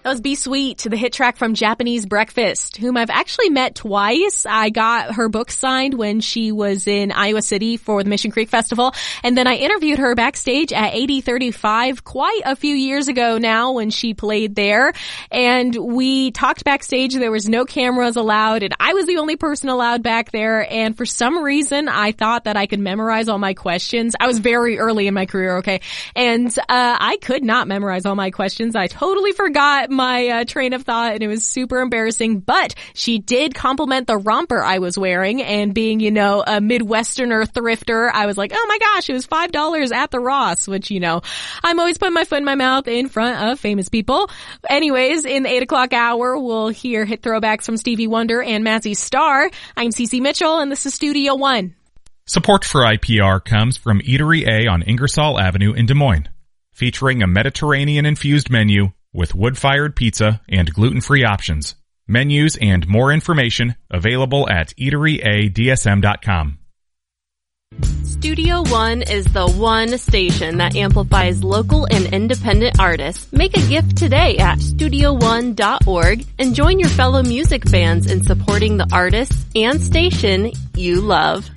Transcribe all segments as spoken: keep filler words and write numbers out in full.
That was Be Sweet, the hit track from Japanese Breakfast, whom I've actually met twice. I got her book signed when she was in Iowa City for the Mission Creek Festival, and then I interviewed her backstage at eighty thirty-five quite a few years ago now when she played there, and we talked backstage. There was no cameras allowed, and I was the only person allowed back there, and for some reason I thought that I could memorize all my questions. I was very early in my career, okay, and uh I could not memorize all my questions. I totally forgot my uh, train of thought, and it was super embarrassing, but she did compliment the romper I was wearing, and being, you know, a Midwesterner thrifter, I was like, oh my gosh, it was five dollars at the Ross, which, you know, I'm always putting my foot in my mouth in front of famous people. Anyways, in the eight o'clock hour, we'll hear hit throwbacks from Stevie Wonder and Mazzy Star. I'm Cece Mitchell, and this is Studio One. Support for I P R comes from Eatery A on Ingersoll Avenue in Des Moines, featuring a Mediterranean-infused menu with wood-fired pizza and gluten-free options. Menus and more information available at eatery a d s m dot com. Studio One is the one station that amplifies local and independent artists. Make a gift today at studio one dot org and join your fellow music fans in supporting the artists and station you love.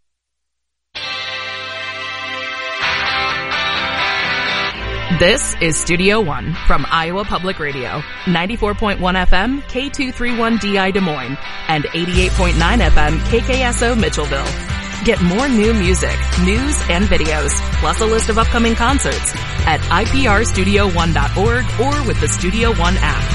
This is Studio One from Iowa Public Radio, ninety-four point one F M, K two thirty-one D I Des Moines, and eighty-eight point nine F M, K K S O Mitchellville. Get more new music, news, and videos, plus a list of upcoming concerts at I P R studio one dot org or with the Studio One app.